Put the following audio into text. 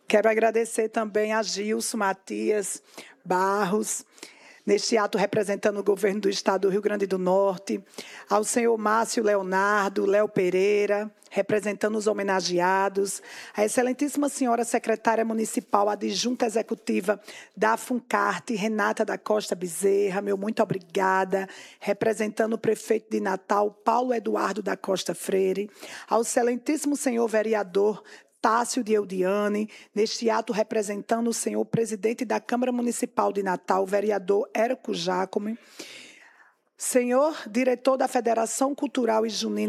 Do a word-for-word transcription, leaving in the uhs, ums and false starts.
Quero agradecer também a Gilson Matias Barros, neste ato representando o governo do estado do Rio Grande do Norte, ao senhor Márcio Leonardo, Léo Pereira, representando os homenageados, a excelentíssima senhora secretária municipal adjunta executiva da FUNCARTE, Renata da Costa Bezerra, meu muito obrigada, representando o prefeito de Natal, Paulo Eduardo da Costa Freire, ao excelentíssimo senhor vereador Tássio de Eudiane, neste ato representando o senhor presidente da Câmara Municipal de Natal, vereador Érico Jacome, senhor diretor da Federação Cultural e Junina